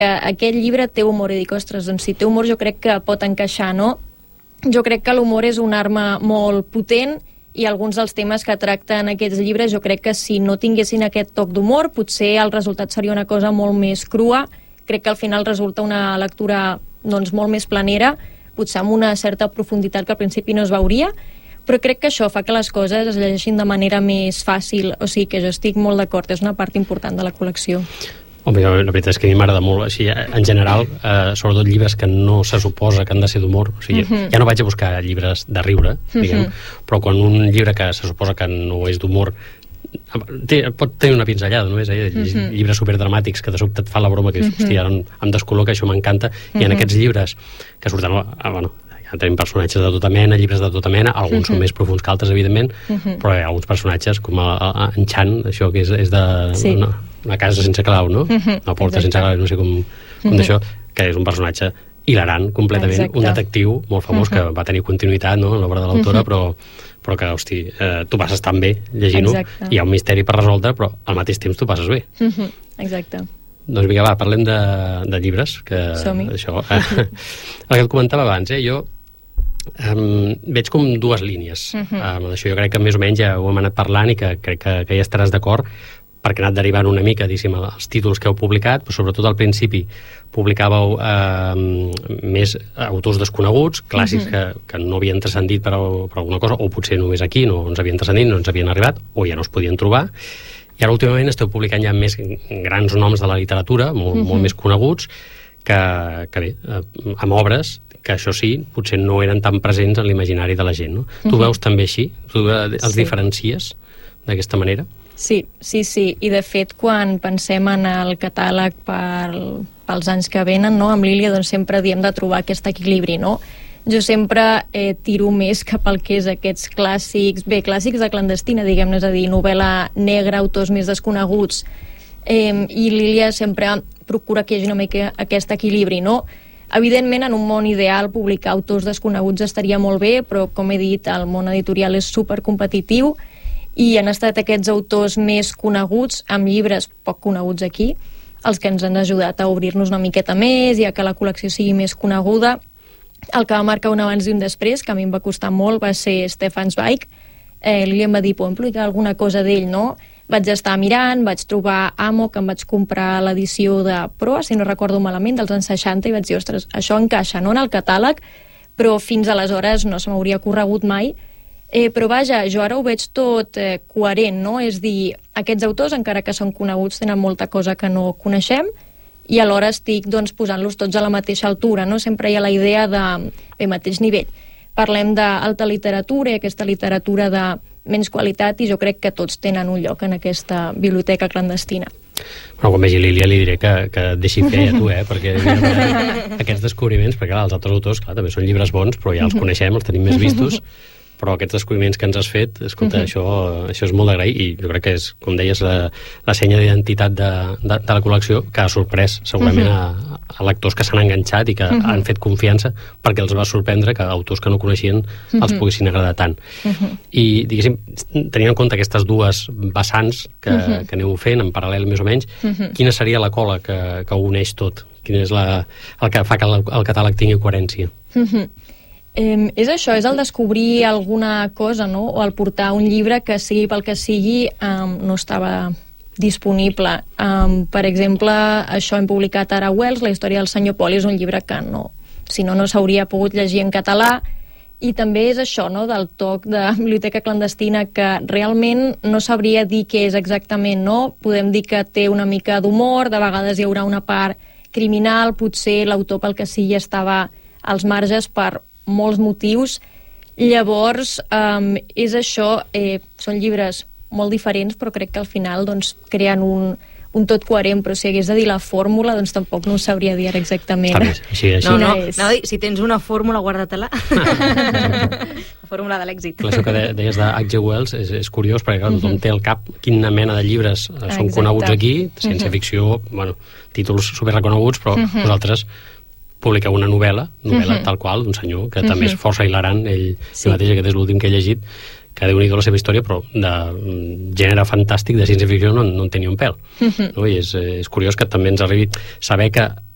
aquest llibre té humor, i dic, ostres, doncs si té humor jo crec que pot encaixar, no? Jo crec que l'humor és una arma molt potent i alguns dels temes que tracten aquests llibres jo crec que si no tinguessin aquest toc d'humor potser el resultat seria una cosa molt més crua. Crec que al final resulta una lectura doncs, molt més planera, potser amb una certa profunditat que al principi no es veuria, però crec que això fa que les coses es llegeixin de manera més fàcil, o sigui que jo estic molt d'acord, és una part important de la col·lecció. Home, la veritat és que a mi m'agrada molt, així, en general, sobretot llibres que no se suposa que han de ser d'humor, o sigui, ja no vaig a buscar llibres de riure, diguem, però quan un llibre que se suposa que no és d'humor pot tenir una pinzellada només, llibres superdramàtics que de sobte et fan la broma que dius, hòstia, ara em descol·loca, això m'encanta, i en aquests llibres que surten, bueno, ja tenim personatges de tota mena, llibres de tota mena, alguns són més profuns que altres, evidentment, però hi ha alguns personatges com en Chan, això que és de una casa sense clau, no? Una porta sense clau, no sé com d'això, que és un personatge hilarant completament, un detectiu molt famós que va tenir continuïtat, no?, en l'obra de l'autora, però que, hosti, tu passes tan bé llegint-ho, hi ha un misteri per resoldre, però al mateix temps tu passes bé. Exacte. Doncs vinga, va, parlem de llibres, que això... El que et comentava abans, jo veig com dues línies amb això. Jo crec que més o menys ja ho hem anat parlant i que crec que ja estaràs d'acord, perquè ha anat derivant una mica, diguéssim, els títols que heu publicat, però sobretot al principi publicàveu més autors desconeguts, clàssics que no havien transcendit per alguna cosa, o potser només aquí no ens havien transcendit, no ens havien arribat, o ja no es podien trobar, i ara últimament esteu publicant ja més grans noms de la literatura, molt més coneguts, que bé, amb obres que això sí, potser no eren tan presents en l'imaginari de la gent, no? Tu veus també així? Tu els diferencies d'aquesta manera? Sí. I de fet, quan pensem en el catàleg pels anys que venen, no? Amb l'Ília doncs, sempre diem de trobar aquest equilibri, no? Jo sempre tiro més cap al que és aquests clàssics, clàssics de clandestina, diguem-ne, és a dir, novel·la negra, autors més desconeguts, i l'Ília sempre procura que hi hagi una mica aquest equilibri, no? Evidentment, en un món ideal, publicar autors desconeguts estaria molt bé, però, com he dit, el món editorial és supercompetitiu i han estat aquests autors més coneguts, amb llibres poc coneguts aquí, els que ens han ajudat a obrir-nos una miqueta més i a que la col·lecció sigui més coneguda. El que va marcar un abans i un després, que a mi em va costar molt, va ser Stefan Zweig. L'Ília em va dir, podem publicar alguna cosa d'ell, no? Vaig estar mirant, vaig trobar Amo, que em vaig comprar l'edició de Proa, si no recordo malament, dels anys 60, i vaig dir, ostres, això encaixa, no?, en el catàleg, però fins aleshores no se m'hauria corregut mai. Però vaja, jo ara ho veig tot coherent, no? És dir, aquests autors, encara que són coneguts, tenen molta cosa que no coneixem i alhora estic doncs, posant-los tots a la mateixa altura, no? Sempre hi ha la idea de mateix nivell. Parlem d'alta literatura i aquesta literatura de menys qualitat i jo crec que tots tenen un lloc en aquesta biblioteca clandestina. Bueno, quan vegi l'Ília li diré que deixi fer a tu, perquè aquests descobriments, perquè clar, els altres autors clar, també són llibres bons, però ja els coneixem, els tenim més vistos, però aquests descobriments que ens has fet, escolta, això és molt d'agrair i jo crec que és, com deies, la senya d'identitat de la col·lecció que ha sorprès segurament a lectors que s'han enganxat i que han fet confiança perquè els va sorprendre que autors que no coneixien els poguessin agradar tant. I, diguéssim, tenint en compte aquestes dues vessants que aneu fent en paral·lel més o menys, quina seria la cola que ho uneix tot? Quin és el que fa que el catàleg tingui coherència? És això, és el descobrir alguna cosa, no? O el portar un llibre que sigui pel que sigui no estava disponible. Per exemple, això hem publicat ara a Wells, La història del senyor Poli, és un llibre que si no s'hauria pogut llegir en català, i també és això, no?, del toc de biblioteca clandestina que realment no sabria dir què és exactament, no? Podem dir que té una mica d'humor, de vegades hi haurà una part criminal, potser l'autor pel que sigui estava als marges per molts motius. Llavors és això, són llibres molt diferents però crec que al final doncs, creen un tot coherent, però si hagués de dir la fórmula doncs tampoc no ho sabria dir exactament. Així. No, si tens una fórmula guarda-te-la. La fórmula de l'èxit. Clar, això que deies d'H.G. Wells és curiós perquè clar, tothom té al cap quina mena de llibres són coneguts aquí, ciència-ficció, títols superreconeguts, però vosaltres publica una novel·la tal qual, d'un senyor que també és força hilarant, ell mateix, aquest és l'últim que he llegit, que Déu-n'hi-do la seva història, però de gènere fantàstic, de ciència-ficció, no en tenia un pèl. No? I és curiós que també ens arribi saber que